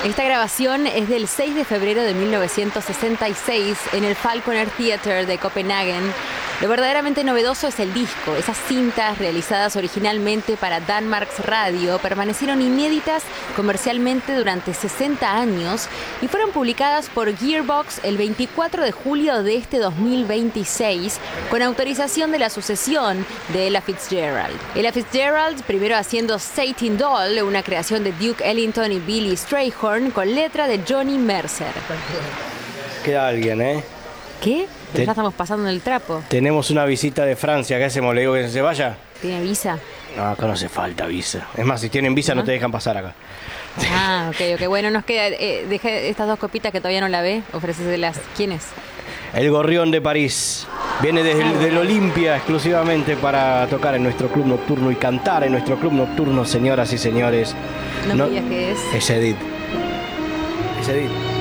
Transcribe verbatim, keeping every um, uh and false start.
Esta grabación es del seis de febrero de mil novecientos sesenta y seis en el Falconer Theater de Copenhague. Lo verdaderamente novedoso es el disco. Esas cintas realizadas originalmente para Danmarks Radio permanecieron inéditas comercialmente durante sesenta años y fueron publicadas por Gearbox el veinticuatro de julio de este dos mil veintiséis con autorización de la sucesión de Ella Fitzgerald. Ella Fitzgerald, primero haciendo Satin Doll, una creación de Duke Ellington y Billy Strayhorn con letra de Johnny Mercer. Queda alguien, ¿eh? ¿Qué? Te- Ya estamos pasando el trapo. Tenemos una visita de Francia. ¿Qué hacemos? ¿Le digo que se vaya? ¿Tiene visa? No, acá no hace falta visa. Es más, si tienen visa no te dejan pasar acá. Ah, ok, ok. Bueno, nos queda... Eh, deja estas dos copitas que todavía no la ve. Ofréceselas. ¿Quién es? El Gorrión de París. Viene desde el, del Olimpia exclusivamente para tocar en nuestro club nocturno y cantar en nuestro club nocturno, señoras y señores. No, me digas que es. Es Edith. Es Edith.